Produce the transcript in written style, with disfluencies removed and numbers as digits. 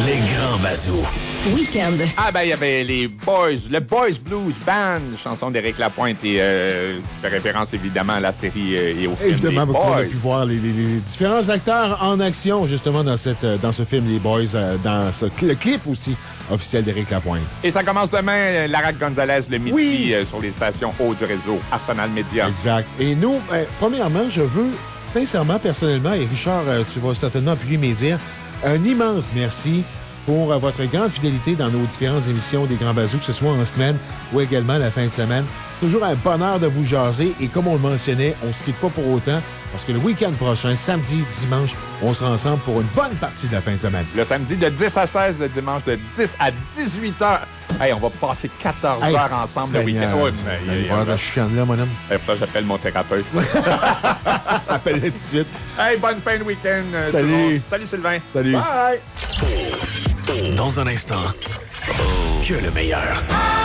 Les grands bazous. Week-end. Ah ben, il y avait les Boys, le Boys Blues Band, chanson d'Éric Lapointe et fait référence évidemment à la série et au film Évidemment, Les on a Boys. pu voir les différents acteurs en action, justement, dans ce film, Les Boys, le clip aussi officiel d'Éric Lapointe. Et ça commence demain, Larac Gonzalez, le midi, Oui. sur les stations haut du réseau Arsenal Média. Exact. Et nous, premièrement, je veux sincèrement, personnellement, et Richard, tu vas certainement appuyer mes dires, un immense merci pour votre grande fidélité dans nos différentes émissions des Grands Bazous, que ce soit en semaine ou également la fin de semaine. Toujours un bonheur de vous jaser. Et comme on le mentionnait, on ne se quitte pas pour autant parce que le week-end prochain, samedi, dimanche, on sera ensemble pour une bonne partie de la fin de semaine. Le samedi de 10 à 16, le dimanche de 10 à 18 heures. Hey, on va passer 14 heures ensemble le week-end. Ouais, Il va y avoir de chicane là, mon homme. Faut que j'appelle mon thérapeute. Appelle-le tout de suite. Hey, bonne fin de week-end. Salut. Tout le monde. Salut Sylvain. Salut. Bye. Dans un instant, que le meilleur.